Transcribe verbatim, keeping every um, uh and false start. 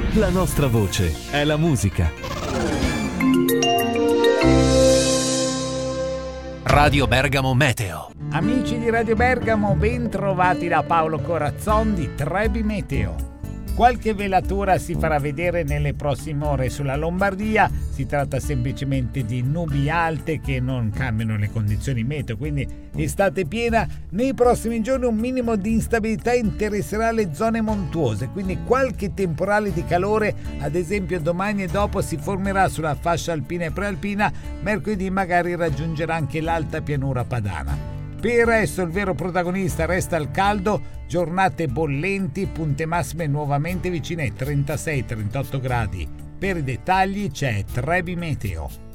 La nostra voce è la musica. Radio Bergamo Meteo. Amici di Radio Bergamo, ben trovati da Paolo Corazzon di Trebi Meteo. Qualche velatura si farà vedere nelle prossime ore sulla Lombardia. Si tratta semplicemente di nubi alte che non cambiano le condizioni meteo, quindi estate piena. Nei prossimi giorni un minimo di instabilità interesserà le zone montuose, quindi qualche temporale di calore, ad esempio domani e dopo, si formerà sulla fascia alpina e prealpina. Mercoledì magari raggiungerà anche l'alta pianura padana. Per il resto il vero protagonista resta il caldo, giornate bollenti, punte massime nuovamente vicine ai trentasei trentotto gradi. Per i dettagli c'è Trebi Meteo.